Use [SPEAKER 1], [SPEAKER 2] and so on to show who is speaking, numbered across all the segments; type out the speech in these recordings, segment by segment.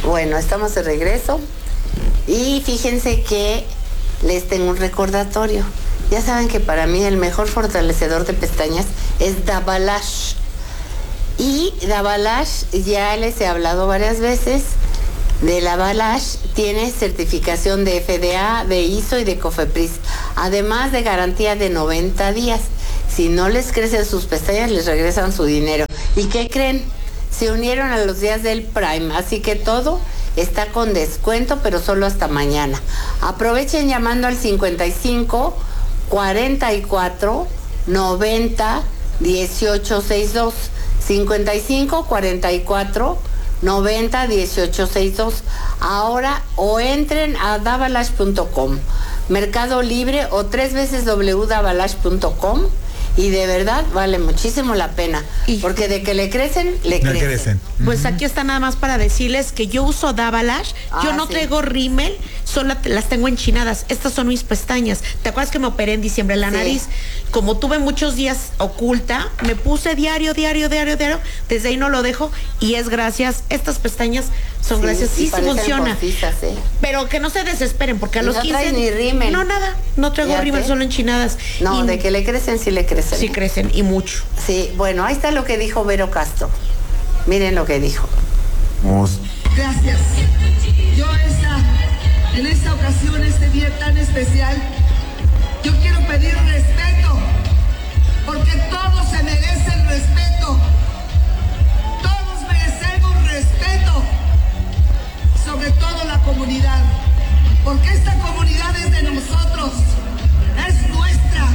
[SPEAKER 1] Bueno, estamos de regreso y fíjense que les tengo un recordatorio. Ya saben que para mí el mejor fortalecedor de pestañas es Dabalash. Y Dabalash, ya les he hablado varias veces de Dabalash, tiene certificación de FDA, de ISO y de COFEPRIS, además de garantía de 90 días. Si no les crecen sus pestañas, les regresan su dinero. ¿Y qué creen? Se unieron a los días del Prime, así que todo está con descuento, pero solo hasta mañana. Aprovechen llamando al 55 44 90 18 62. 55 44 90 18 62. Ahora o entren a Dabalash.com, Mercado Libre o 3 veces www.dabalash.com. Y de verdad vale muchísimo la pena, porque de que le crecen, le crecen.
[SPEAKER 2] Pues aquí está nada más para decirles que yo uso Dabalash, yo no traigo rímel, solo las tengo enchinadas. Estas son mis pestañas. ¿Te acuerdas que me operé en diciembre la nariz? Como tuve muchos días oculta, me puse diario, desde ahí no lo dejo y es gracias, estas pestañas son gracias, sí funciona. Pero que no se desesperen, porque a los 15...
[SPEAKER 1] No traes ni rímel.
[SPEAKER 2] No, nada, no traigo rímel, solo enchinadas.
[SPEAKER 1] No, de que le crecen, sí le crecen.
[SPEAKER 2] Sí crecen, y mucho.
[SPEAKER 1] Sí, bueno, ahí está lo que dijo Vero Castro. Miren lo que dijo.
[SPEAKER 3] Gracias. Yo en esta ocasión, este día tan especial, yo quiero pedir respeto, porque todos se merecen respeto. Todos merecemos respeto, sobre todo la comunidad, porque esta comunidad es de nosotros, es nuestra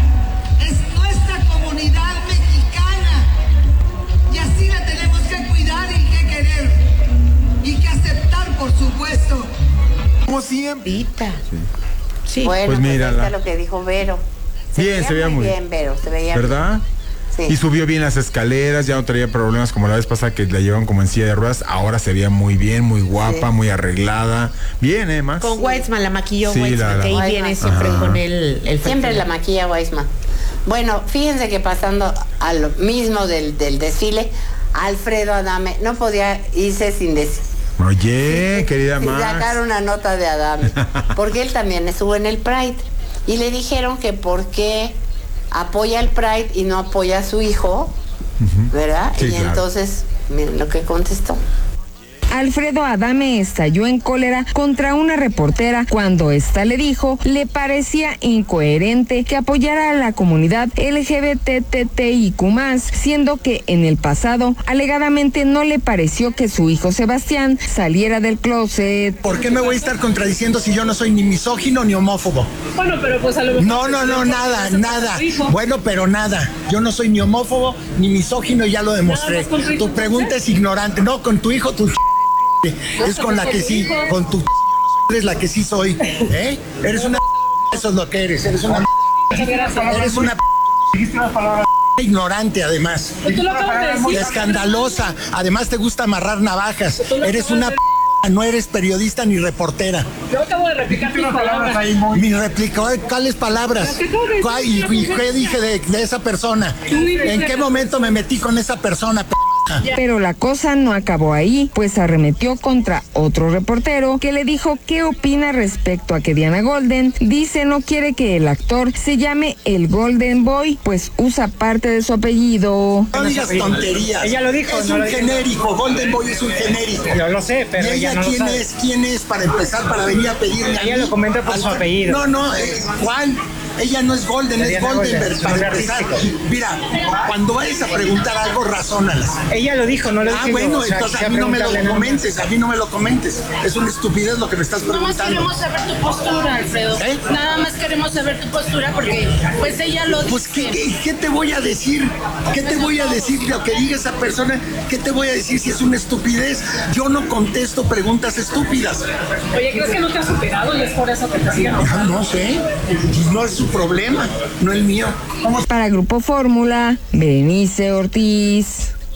[SPEAKER 3] comunidad mexicana, y así la tenemos que cuidar y que querer y que aceptar, por supuesto.
[SPEAKER 4] Como siempre.
[SPEAKER 1] Sí. Bueno, pues mira lo que dijo Vero.
[SPEAKER 4] Se veía muy
[SPEAKER 1] bien, Vero, se veía
[SPEAKER 4] ¿verdad?
[SPEAKER 1] Sí.
[SPEAKER 4] Y subió bien las escaleras, ya no traía problemas como la vez pasada que la llevaban como en silla de ruedas. Ahora se veía muy bien, muy guapa, muy arreglada. Bien, Max.
[SPEAKER 2] Con Weitzman, la maquilló
[SPEAKER 4] Sí,
[SPEAKER 2] Weitzman, que ahí viene siempre con el
[SPEAKER 1] siempre la maquilla Weitzman. Bueno, fíjense que pasando a lo mismo del desfile, Alfredo Adame no podía irse sin decir.
[SPEAKER 4] Oye, querida Max.
[SPEAKER 1] Sacar una nota de Adame, porque él también estuvo en el Pride. Y le dijeron que por qué apoya el Pride y no apoya a su hijo, ¿verdad?
[SPEAKER 4] Sí,
[SPEAKER 1] y
[SPEAKER 4] claro.
[SPEAKER 1] entonces, miren lo que contestó.
[SPEAKER 5] Alfredo Adame estalló en cólera contra una reportera cuando ésta le dijo le parecía incoherente que apoyara a la comunidad LGBTTIQ+, siendo que en el pasado alegadamente no le pareció que su hijo Sebastián saliera del closet.
[SPEAKER 6] ¿Por qué me voy a estar contradiciendo si yo no soy ni misógino ni homófobo?
[SPEAKER 7] Bueno, pero pues a lo mejor...
[SPEAKER 6] No, nada. Bueno, pero nada. Yo no soy ni homófobo ni misógino, ya lo demostré. Tu pregunta es ignorante. No, con tu hijo, es con la que sí, con tu eres la que sí soy, ¿eh? Eres una eso es lo que eres, eres una ignorante además, escandalosa, además te gusta amarrar navajas, eres una no eres periodista ni reportera.
[SPEAKER 7] Yo acabo de replicar tus palabras.
[SPEAKER 6] Mi réplica, ¿cuáles palabras? ¿Y qué dije de esa persona? ¿En qué momento me metí con esa persona?
[SPEAKER 5] Pero la cosa no acabó ahí, pues arremetió contra otro reportero que le dijo qué opina respecto a que Diana Golden dice no quiere que el actor se llame el Golden Boy, pues usa parte de su apellido.
[SPEAKER 6] No digas tonterías.
[SPEAKER 7] Ella lo dijo.
[SPEAKER 6] Es un genérico, Golden Boy es un genérico.
[SPEAKER 7] Yo lo sé, pero ella no lo sabe.
[SPEAKER 6] ¿Quién es para empezar, para venir a pedirle a mí?
[SPEAKER 7] Ella lo comenta por su apellido.
[SPEAKER 6] No, Juan. Ella no es Golden, es Goldenberg, para empezar. Mira, cuando vayas a preguntar algo, razónalas.
[SPEAKER 7] Ella lo dijo, no lo dije.
[SPEAKER 6] Bueno, entonces a mí no me lo comentes, Es una estupidez lo que me estás preguntando.
[SPEAKER 8] Nada más queremos saber tu postura, Alfredo. Nada más queremos saber tu postura porque, pues, ella lo dice.
[SPEAKER 6] Pues, ¿qué te voy a decir? ¿Qué te voy a decir? Lo que diga esa persona, ¿qué te voy a decir si es una estupidez? Yo no contesto preguntas estúpidas.
[SPEAKER 7] Oye, ¿crees que no te has superado y es por eso que te siguen?
[SPEAKER 6] No sé, no es su problema, no el mío.
[SPEAKER 5] Para Grupo Fórmula, Berenice Ortiz.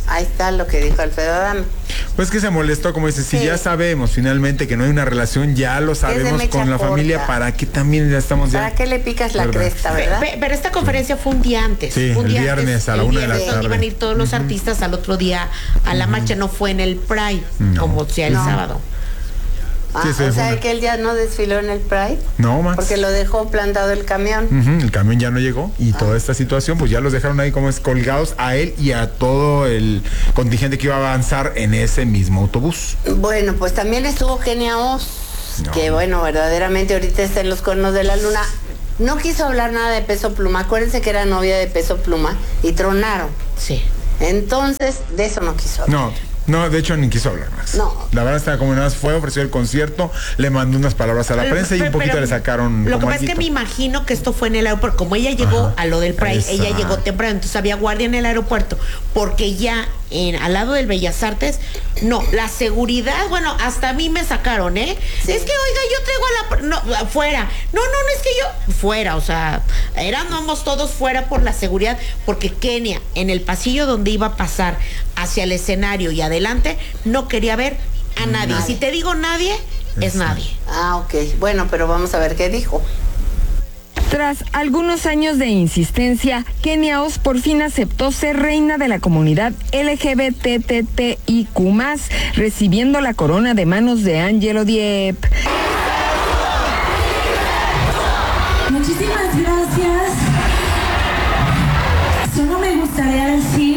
[SPEAKER 1] Ahí está lo que dijo Alfredo Adame.
[SPEAKER 4] Pues que se molestó, como dice, si ya sabemos finalmente que no hay una relación, ya lo sabemos con la familia, ¿para qué también ya estamos ya?
[SPEAKER 1] ¿Para qué le picas la cresta, verdad?
[SPEAKER 2] Pero esta conferencia fue un día antes.
[SPEAKER 4] Sí,
[SPEAKER 2] un día
[SPEAKER 4] el viernes
[SPEAKER 2] antes,
[SPEAKER 4] a la 1 de la tarde.
[SPEAKER 2] Iban a ir todos los artistas al otro día a la marcha, no fue en el Pride, como sea el sábado.
[SPEAKER 1] O sea que él ya no desfiló en el Pride.
[SPEAKER 4] No, Max.
[SPEAKER 1] Porque lo dejó plantado el camión.
[SPEAKER 4] El camión ya no llegó y toda esta situación pues ya los dejaron ahí como es colgados a él y a todo el contingente que iba a avanzar en ese mismo autobús.
[SPEAKER 1] Bueno, pues también estuvo Kenia Oz, que bueno, verdaderamente ahorita está en los cuernos de la luna. No quiso hablar nada de Peso Pluma. Acuérdense que era novia de Peso Pluma y tronaron.
[SPEAKER 2] Sí.
[SPEAKER 1] Entonces, de eso no quiso hablar.
[SPEAKER 4] No, de hecho ni quiso hablar más.
[SPEAKER 1] No.
[SPEAKER 4] La verdad estaba como nada más fue, ofreció el concierto, le mandó unas palabras a la prensa y un poquito le sacaron.
[SPEAKER 2] Lo que pasa es que me imagino que esto fue en el aeropuerto. Como ella llegó a lo del Pride, ella llegó temprano, entonces había guardia en el aeropuerto, porque ya al lado del Bellas Artes, la seguridad, bueno, hasta a mí me sacaron, ¿eh? Sí. Es que, oiga, yo traigo fuera. No, es que yo, fuera, o sea, éramos todos fuera por la seguridad, porque Kenia, en el pasillo donde iba a pasar hacia el escenario y adelante, no quería ver a nadie. Si te digo nadie, es nadie.
[SPEAKER 1] Ok. Bueno, pero vamos a ver qué dijo.
[SPEAKER 5] Tras algunos años de insistencia, Kenia Oz por fin aceptó ser reina de la comunidad LGBTTIQ+, recibiendo la corona de manos de Angelo Dieppe.
[SPEAKER 9] Muchísimas gracias. Solo me gustaría decir